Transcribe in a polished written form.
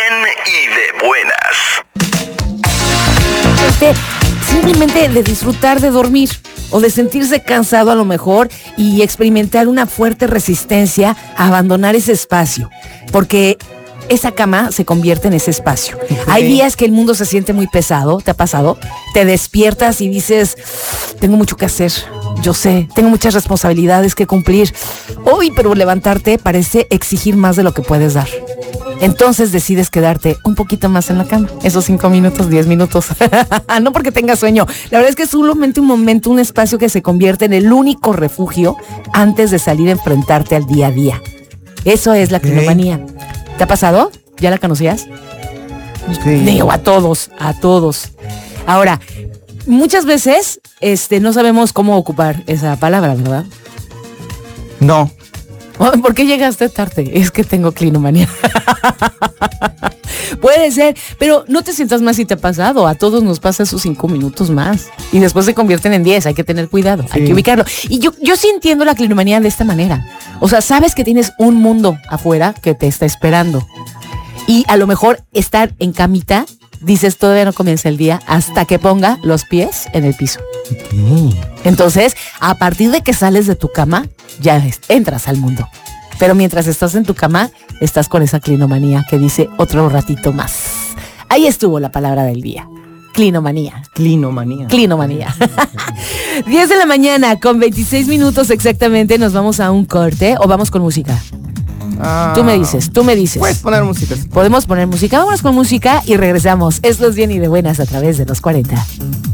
y de buenas. Simplemente de disfrutar de dormir o de sentirse cansado a lo mejor y experimentar una fuerte resistencia a abandonar ese espacio, porque esa cama se convierte en ese espacio. Okay. Hay días que el mundo se siente muy pesado, ¿te ha pasado? Te despiertas y dices, tengo mucho que hacer, yo sé, tengo muchas responsabilidades que cumplir. Hoy, pero levantarte parece exigir más de lo que puedes dar. Entonces decides quedarte un poquito más en la cama, esos 5 minutos, 10 minutos. No porque tengas sueño, la verdad es que es solamente un momento, un espacio que se convierte en el único refugio antes de salir a enfrentarte al día a día. Eso es la clinomanía. ¿Te ha pasado? ¿Ya la conocías? Sí. Digo, a todos. Ahora, muchas veces no sabemos cómo ocupar esa palabra, ¿verdad? No. ¿Por qué llegaste tarde? Es que tengo clinomanía. Puede ser, pero no te sientas más si te ha pasado. A todos nos pasa esos 5 minutos más. Y después se convierten en 10. Hay que tener cuidado, hay que ubicarlo. Y yo sí entiendo la clinomanía de esta manera. O sea, sabes que tienes un mundo afuera que te está esperando. Y a lo mejor estar en camita, dices, todavía no comienza el día hasta que ponga los pies en el piso. Entonces, a partir de que sales de tu cama, ya entras al mundo. Pero mientras estás en tu cama, estás con esa clinomanía que dice otro ratito más. Ahí estuvo la palabra del día. Clinomanía. 10 de la mañana con 26 minutos exactamente. Nos vamos a un corte o vamos con música. Tú me dices. Puedes poner música. Podemos poner música. Vámonos con música y regresamos. Esto es Bien y de Buenas a través de los 40.